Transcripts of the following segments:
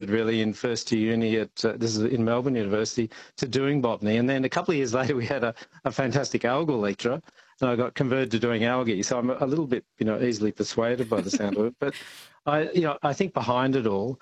converted really in first year uni at, this is in Melbourne University, to doing botany. And then a couple of years later, we had a fantastic algal lecturer, and I got converted to doing algae. So I'm a little bit, easily persuaded by the sound of it. But I think behind it all,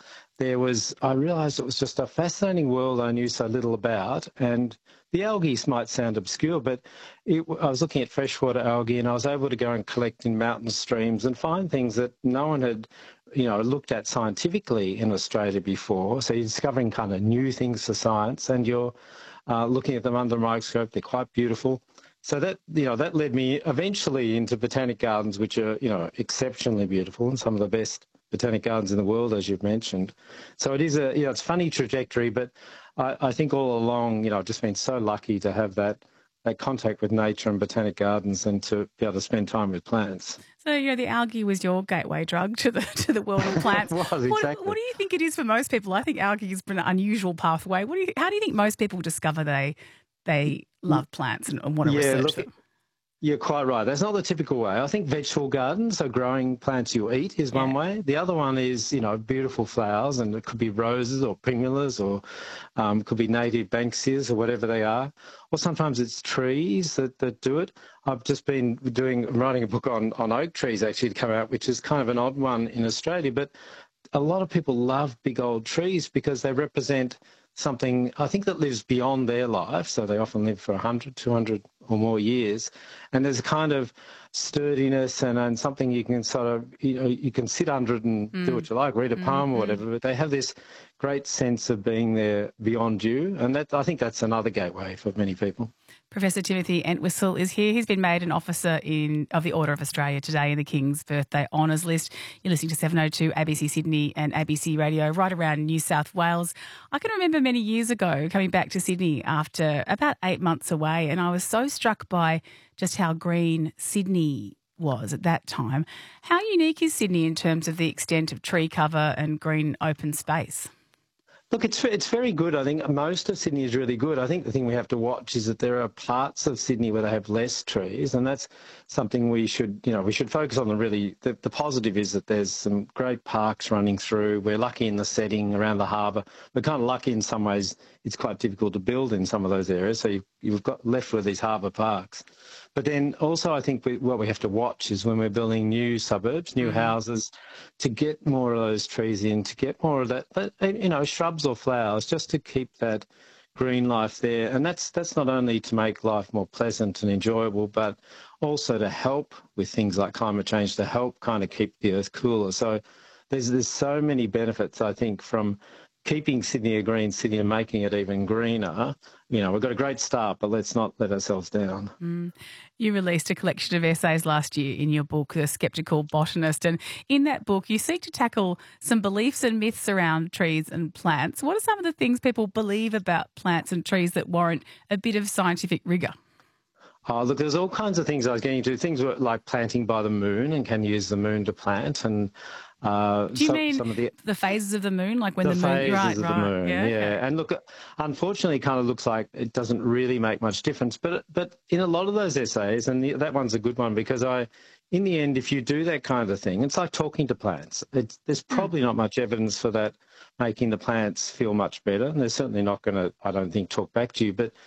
I realised it was just a fascinating world I knew so little about. And the algae might sound obscure, but I was looking at freshwater algae, and I was able to go and collect in mountain streams and find things that no one had, looked at scientifically in Australia before. So you're discovering kind of new things for science, and you're looking at them under the microscope. They're quite beautiful. So that led me eventually into botanic gardens, which are, exceptionally beautiful, and some of the best botanic gardens in the world, as you've mentioned. So it is it's a funny trajectory, but I think all along, I've just been so lucky to have that contact with nature and botanic gardens, and to be able to spend time with plants. So, the algae was your gateway drug to the world of plants. It was, exactly. What do you think it is for most people? I think algae is an unusual pathway. How do you think most people discover they love plants and want to research them? You're quite right. That's not the typical way. I think vegetable gardens, so growing plants you eat, is one way. The other one is, beautiful flowers, and it could be roses or primulas, or could be native Banksias or whatever they are. Or sometimes it's trees that do it. I've just been writing a book on oak trees, actually, to come out, which is kind of an odd one in Australia. But a lot of people love big old trees because they represent something, I think, that lives beyond their life. So they often live for 100, 200 or more years. And there's a kind of sturdiness and something you can sort of, you can sit under it and do what you like, read a poem or whatever, but they have this great sense of being there beyond you. And I think that's another gateway for many people. Professor Timothy Entwistle is here. He's been made an Officer of the Order of Australia today in the King's Birthday Honours List. You're listening to 702 ABC Sydney and ABC Radio right around New South Wales. I can remember many years ago coming back to Sydney after about 8 months away, and I was so struck by just how green Sydney was at that time. How unique is Sydney in terms of the extent of tree cover and green open space? Look, it's very good. I think most of Sydney is really good. I think the thing we have to watch is that there are parts of Sydney where they have less trees, and that's something we should focus on. The positive is that there's some great parks running through. We're lucky in the setting around the harbour. We're kind of lucky in some ways. It's quite difficult to build in some of those areas, so you've got left with these harbour parks. But then also I think what we have to watch is when we're building new suburbs, new houses, to get more of those trees in, to get more of that, shrubs or flowers, just to keep that green life there. And that's not only to make life more pleasant and enjoyable, but also to help with things like climate change, to help kind of keep the earth cooler. So there's so many benefits, I think, from keeping Sydney a green city and making it even greener. We've got a great start, but let's not let ourselves down. You released a collection of essays last year in your book, The Sceptical Botanist, and in that book you seek to tackle some beliefs and myths around trees and plants. What are some of the things people believe about plants and trees that warrant a bit of scientific rigour? Oh, look, there's all kinds of things I was getting to. Things like planting by the moon, and can use the moon to plant. And do you mean some of the phases of the moon, like when the moon? Phases of the moon, yeah. Okay. And look, unfortunately, it kind of looks like it doesn't really make much difference. But in a lot of those essays, and that one's a good one, because in the end, if you do that kind of thing, it's like talking to plants. There's probably not much evidence for that making the plants feel much better. And they're certainly not going to, I don't think, talk back to you. But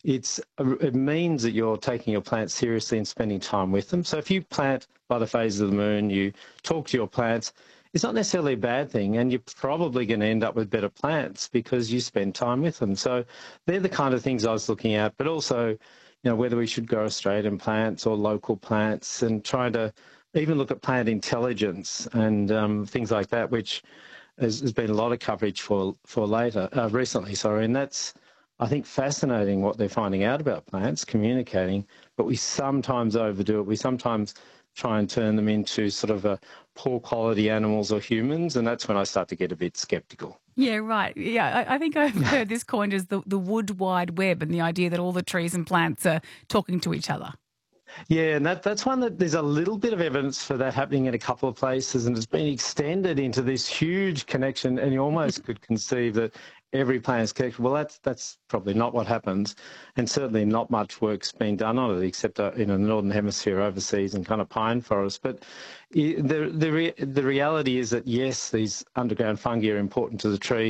it means that you're taking your plants seriously and spending time with them. So if you plant by the phases of the moon, you talk to your plants, it's not necessarily a bad thing, and you're probably going to end up with better plants because you spend time with them. So they're the kind of things I was looking at, but also, whether we should grow Australian plants or local plants, and trying to even look at plant intelligence and things like that, which there's been a lot of coverage for recently. And that's, I think, fascinating what they're finding out about plants, communicating, but we sometimes overdo it. We sometimes try and turn them into sort of a poor quality animals or humans, and that's when I start to get a bit sceptical. Yeah, right. Yeah, I think I've heard this coined as the wood wide web, and the idea that all the trees and plants are talking to each other. Yeah, and that's one that there's a little bit of evidence for that happening in a couple of places, and it's been extended into this huge connection, and you almost could conceive that every plant is connected. Well, that's probably not what happens, and certainly not much work's been done on it, except in the Northern Hemisphere overseas and kind of pine forests. But the reality is that, yes, these underground fungi are important to the tree.